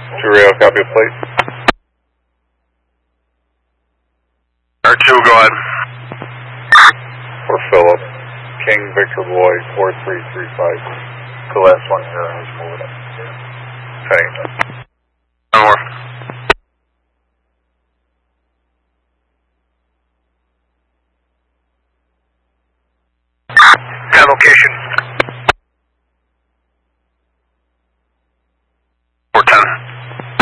Rail, copy plate. R2, go ahead. For Philip, King Victor Boy 4335. The last one here, I was moving up. Pennington. One more. Got location